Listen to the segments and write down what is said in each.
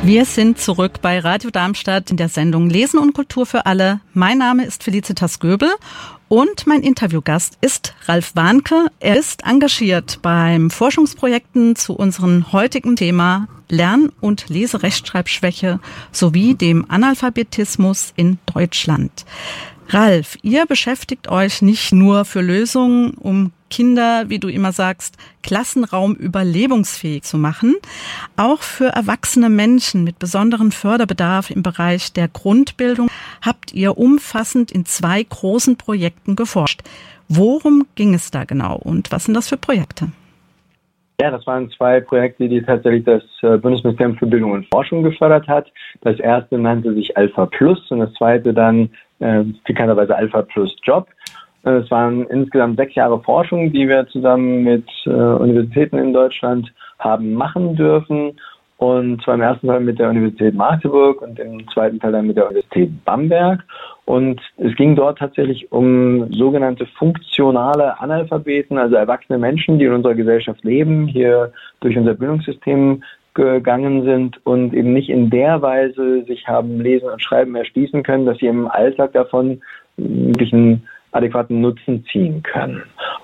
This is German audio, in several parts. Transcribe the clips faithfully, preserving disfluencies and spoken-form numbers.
Wir sind zurück bei Radio Darmstadt in der Sendung Lesen und Kultur für alle. Mein Name ist Felicitas Göbel und mein Interviewgast ist Ralf Warnke. Er ist engagiert beim Forschungsprojekten zu unserem heutigen Thema Lern- und Leserechtschreibschwäche sowie dem Analphabetismus in Deutschland. Ralf, ihr beschäftigt euch nicht nur für Lösungen, um Kinder, wie du immer sagst, Klassenraum überlebensfähig zu machen. Auch für erwachsene Menschen mit besonderem Förderbedarf im Bereich der Grundbildung habt ihr umfassend in zwei großen Projekten geforscht. Worum ging es da genau und was sind das für Projekte? Ja, das waren zwei Projekte, die tatsächlich das Bundesministerium für Bildung und Forschung gefördert hat. Das erste nannte sich Alpha Plus und das zweite dann äh, bekannterweise Alpha Plus Job. Es waren insgesamt sechs Jahre Forschung, die wir zusammen mit äh, Universitäten in Deutschland haben machen dürfen. Und zwar im ersten Teil mit der Universität Magdeburg und im zweiten Teil dann mit der Universität Bamberg. Und es ging dort tatsächlich um sogenannte funktionale Analphabeten, also erwachsene Menschen, die in unserer Gesellschaft leben, hier durch unser Bildungssystem gegangen sind und eben nicht in der Weise sich haben Lesen und Schreiben erschließen können, dass sie im Alltag davon wirklich einen adäquaten Nutzen ziehen können.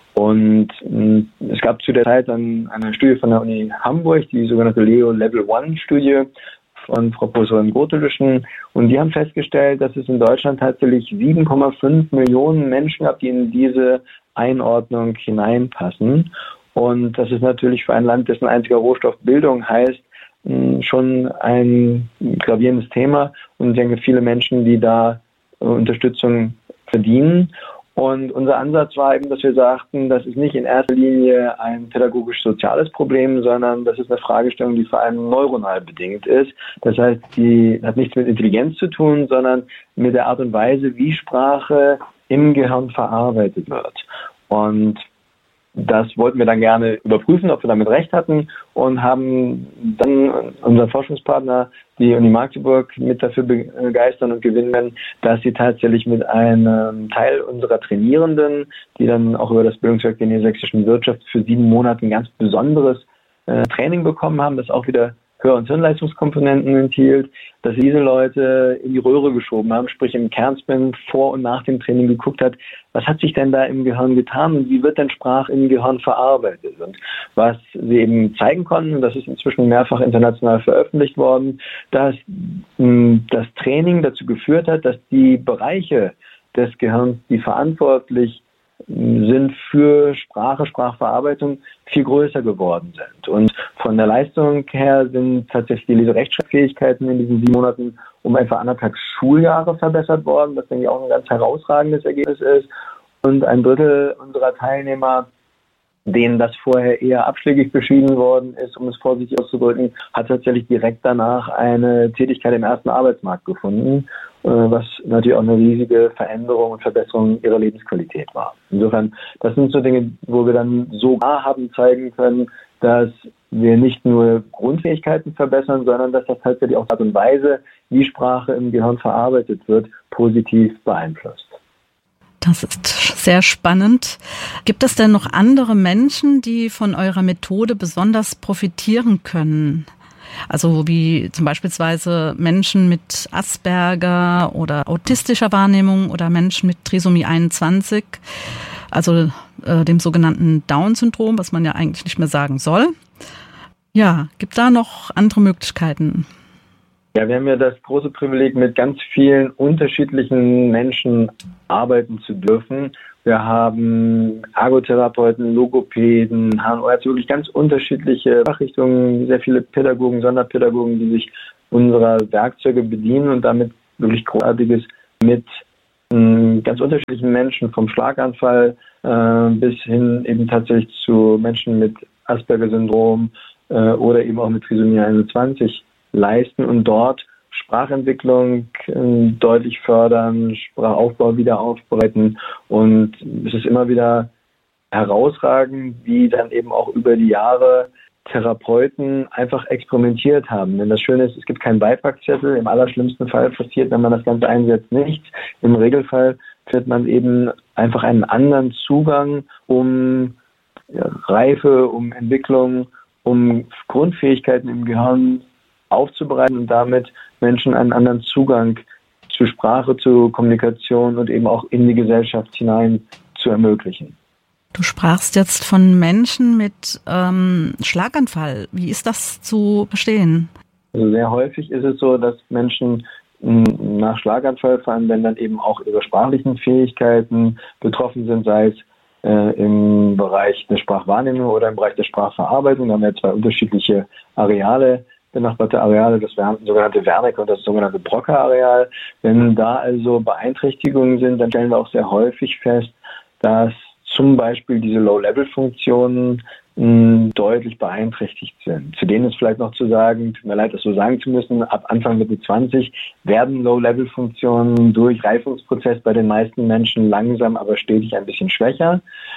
Und mh, es gab zu der Zeit dann eine Studie von der Uni Hamburg, die sogenannte Leo Level One Studie von Frau Professorin Gotelüschen. Und die haben festgestellt, dass es in Deutschland tatsächlich sieben Komma fünf Millionen Menschen gab, die in diese Einordnung hineinpassen. Und das ist natürlich für ein Land, dessen einziger Rohstoff Bildung heißt, mh, schon ein gravierendes Thema. Und ich denke, viele Menschen, die da äh, Unterstützung verdienen. Und unser Ansatz war eben, dass wir sagten, das ist nicht in erster Linie ein pädagogisch-soziales Problem, sondern das ist eine Fragestellung, die vor allem neuronal bedingt ist. Das heißt, die hat nichts mit Intelligenz zu tun, sondern mit der Art und Weise, wie Sprache im Gehirn verarbeitet wird. Und das wollten wir dann gerne überprüfen, ob wir damit recht hatten und haben dann unseren Forschungspartner, die Uni Magdeburg, mit dafür begeistern und gewinnen, dass sie tatsächlich mit einem Teil unserer Trainierenden, die dann auch über das Bildungswerk der niedersächsischen Wirtschaft für sieben Monate ein ganz besonderes äh, Training bekommen haben, das auch wieder Hör- und Hirnleistungskomponenten enthielt, dass diese Leute in die Röhre geschoben haben, sprich im Kernspin vor und nach dem Training geguckt hat, was hat sich denn da im Gehirn getan und wie wird denn Sprache im Gehirn verarbeitet? Und was sie eben zeigen konnten, und das ist inzwischen mehrfach international veröffentlicht worden, dass mh, das Training dazu geführt hat, dass die Bereiche des Gehirns, die verantwortlich sind für Sprache, Sprachverarbeitung, viel größer geworden sind. Und von der Leistung her sind tatsächlich die Leserechtschreibfähigkeiten in diesen sieben Monaten um etwa anderthalb Schuljahre verbessert worden, was denke ich auch ein ganz herausragendes Ergebnis ist. Und ein Drittel unserer Teilnehmer, denen das vorher eher abschlägig beschieden worden ist, um es vorsichtig auszudrücken, hat tatsächlich direkt danach eine Tätigkeit im ersten Arbeitsmarkt gefunden, was natürlich auch eine riesige Veränderung und Verbesserung ihrer Lebensqualität war. Insofern, das sind so Dinge, wo wir dann so klar haben zeigen können, dass wir nicht nur Grundfähigkeiten verbessern, sondern dass das tatsächlich auch die Art und Weise, wie Sprache im Gehirn verarbeitet wird, positiv beeinflusst. Das ist sehr spannend. Gibt es denn noch andere Menschen, die von eurer Methode besonders profitieren können? Also wie zum Beispiel Menschen mit Asperger oder autistischer Wahrnehmung oder Menschen mit Trisomie einundzwanzig, also äh, dem sogenannten Down-Syndrom, was man ja eigentlich nicht mehr sagen soll. Ja, gibt da noch andere Möglichkeiten? Ja, wir haben ja das große Privileg, mit ganz vielen unterschiedlichen Menschen arbeiten zu dürfen. Wir haben Ergotherapeuten, Logopäden, H N O, also wirklich ganz unterschiedliche Fachrichtungen, sehr viele Pädagogen, Sonderpädagogen, die sich unserer Werkzeuge bedienen und damit wirklich Großartiges mit äh, ganz unterschiedlichen Menschen, vom Schlaganfall äh, bis hin eben tatsächlich zu Menschen mit Asperger-Syndrom äh, oder eben auch mit Trisomie einundzwanzig leisten und dort Sprachentwicklung äh, deutlich fördern, Sprachaufbau wieder aufbereiten. Und es ist immer wieder herausragend, wie dann eben auch über die Jahre Therapeuten einfach experimentiert haben. Denn das Schöne ist, es gibt keinen Beipackzettel. Im allerschlimmsten Fall passiert, wenn man das Ganze einsetzt, nichts. Im Regelfall findet man eben einfach einen anderen Zugang, um ja, Reife, um Entwicklung, um Grundfähigkeiten im Gehirn aufzubereiten und damit Menschen einen anderen Zugang zu Sprache, zu Kommunikation und eben auch in die Gesellschaft hinein zu ermöglichen. Du sprachst jetzt von Menschen mit ähm, Schlaganfall. Wie ist das zu verstehen? Also sehr häufig ist es so, dass Menschen nach Schlaganfall, vor allem wenn dann eben auch ihre sprachlichen Fähigkeiten betroffen sind, sei es äh, im Bereich der Sprachwahrnehmung oder im Bereich der Sprachverarbeitung. Da haben wir zwei unterschiedliche Areale, benachbarte Areale, das sogenannte Wernicke und das sogenannte Broca-Areal. Wenn da also Beeinträchtigungen sind, dann stellen wir auch sehr häufig fest, dass zum Beispiel diese Low-Level-Funktionen mh, deutlich beeinträchtigt sind. Zu denen ist vielleicht noch zu sagen, tut mir leid, das so sagen zu müssen, ab Anfang Mitte zwanzig werden Low-Level-Funktionen durch Reifungsprozess bei den meisten Menschen langsam, aber stetig ein bisschen schwächer.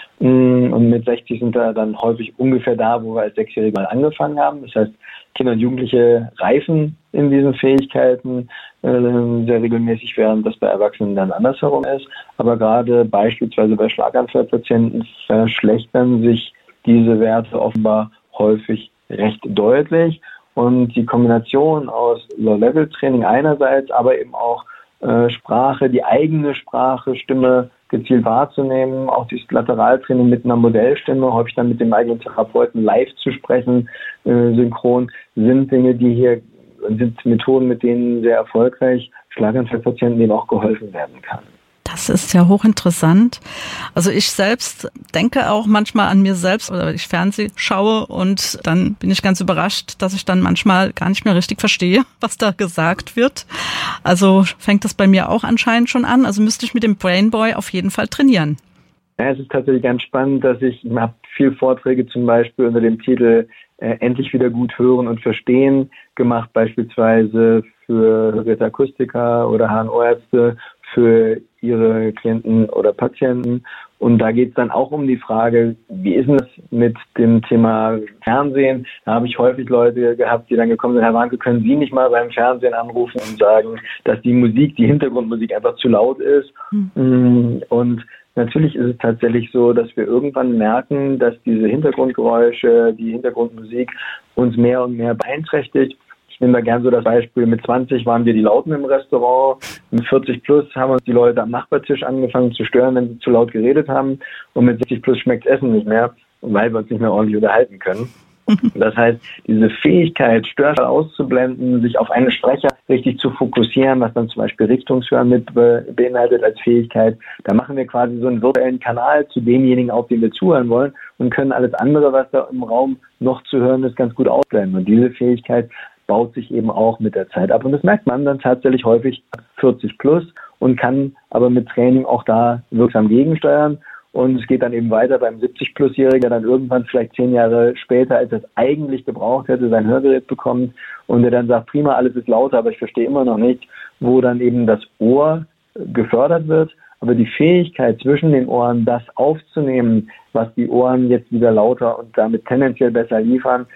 Mh, und mit sechzig sind wir dann häufig ungefähr da, wo wir als Sechsjährige mal angefangen haben. Das heißt, Kinder und Jugendliche reifen in diesen Fähigkeiten äh, sehr regelmäßig, während das bei Erwachsenen dann andersherum ist. Aber gerade beispielsweise bei Schlaganfallpatienten verschlechtern sich diese Werte offenbar häufig recht deutlich. Und die Kombination aus Low-Level-Training einerseits, aber eben auch äh, Sprache, die eigene Sprache, Stimme gezielt wahrzunehmen, auch dieses Lateraltraining mit einer Modellstimme, häufig dann mit dem eigenen Therapeuten live zu sprechen, äh, synchron, sind Dinge, die hier, sind Methoden, mit denen sehr erfolgreich Schlaganfallpatienten denen auch geholfen werden kann. Das ist ja hochinteressant. Also ich selbst denke auch manchmal an mir selbst, oder ich Fernsehen schaue und dann bin ich ganz überrascht, dass ich dann manchmal gar nicht mehr richtig verstehe, was da gesagt wird. Also fängt das bei mir auch anscheinend schon an. Also müsste ich mit dem Brainboy auf jeden Fall trainieren. Ja, es ist tatsächlich ganz spannend, dass ich, ich habe viele Vorträge zum Beispiel unter dem Titel äh, Endlich wieder gut hören und verstehen gemacht, beispielsweise für Akustiker oder H N O-Ärzte, für ihre Klienten oder Patienten. Und da geht es dann auch um die Frage, wie ist es mit dem Thema Fernsehen? Da habe ich häufig Leute gehabt, die dann gekommen sind, Herr Warnke, können Sie nicht mal beim Fernsehen anrufen und sagen, dass die Musik, die Hintergrundmusik einfach zu laut ist? Mhm. Und natürlich ist es tatsächlich so, dass wir irgendwann merken, dass diese Hintergrundgeräusche, die Hintergrundmusik uns mehr und mehr beeinträchtigt. Ich nehme da gern so das Beispiel, mit zwanzig waren wir die Lauten im Restaurant, mit vierzig plus haben uns die Leute am Nachbartisch angefangen zu stören, wenn sie zu laut geredet haben, und mit sechzig plus schmeckt Essen nicht mehr, weil wir uns nicht mehr ordentlich unterhalten können. Das heißt, diese Fähigkeit, Störfall auszublenden, sich auf einen Sprecher richtig zu fokussieren, was dann zum Beispiel Richtungshören mit beinhaltet als Fähigkeit, da machen wir quasi so einen virtuellen Kanal zu demjenigen, auf den wir zuhören wollen, und können alles andere, was da im Raum noch zu hören ist, ganz gut ausblenden. Und diese Fähigkeit baut sich eben auch mit der Zeit ab. Und das merkt man dann tatsächlich häufig vierzig plus und kann aber mit Training auch da wirksam gegensteuern. Und es geht dann eben weiter beim siebzig plus-Jährigen, der dann irgendwann vielleicht zehn Jahre später, als er es eigentlich gebraucht hätte, sein Hörgerät bekommt und der dann sagt, prima, alles ist lauter, aber ich verstehe immer noch nicht, wo dann eben das Ohr gefördert wird. Aber die Fähigkeit zwischen den Ohren, das aufzunehmen, was die Ohren jetzt wieder lauter und damit tendenziell besser liefern,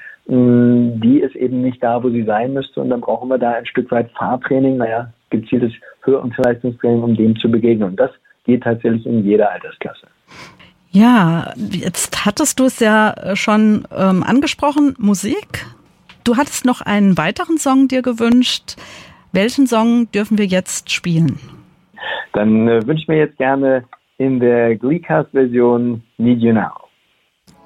die ist eben nicht da, wo sie sein müsste. Und dann brauchen wir da ein Stück weit Fahrtraining, naja, gezieltes Hör- und Leistungstraining, um dem zu begegnen. Und das geht tatsächlich in jeder Altersklasse. Ja, jetzt hattest du es ja schon ähm, angesprochen, Musik. Du hattest noch einen weiteren Song dir gewünscht. Welchen Song dürfen wir jetzt spielen? Dann äh, wünsche ich mir jetzt gerne in der Glee-Cast-Version Need You Now.